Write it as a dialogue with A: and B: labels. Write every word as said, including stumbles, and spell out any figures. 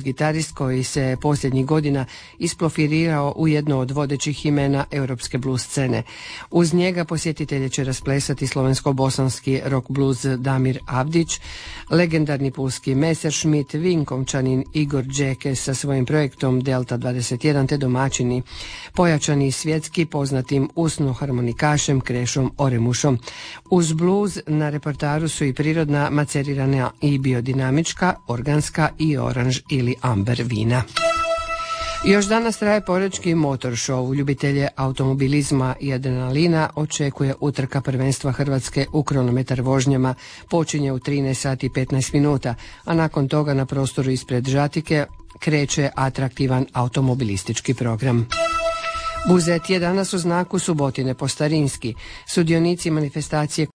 A: gitarist koji se posljednjih godina isprofilirao u jedno od vodećih imena europske blues scene. Uz njega posjetitelje će rasplesati slovensko-bosanski rock blues Damir Avdić, legendarni pulski Messerschmitt, Vinkovčanin Igor Đeke sa svojim projektom Delta dvadeset jedan te domaćini pojačani svjetski poznatim usno harmonikašem Krešom Oremušom. Uz blues na repertoaru su i prirodna, macerirana i biodinamička, organska i oranž ili amber vina. Još danas traje Porečki motor show. Ljubitelje automobilizma i adrenalina očekuje utrka prvenstva Hrvatske u kronometar vožnjama. Počinje u trinaest sati i petnaest minuta, a nakon toga na prostoru ispred Žatike kreće atraktivan automobilistički program. Buzet je danas u znaku subotine po starinski. Sudionici manifestacije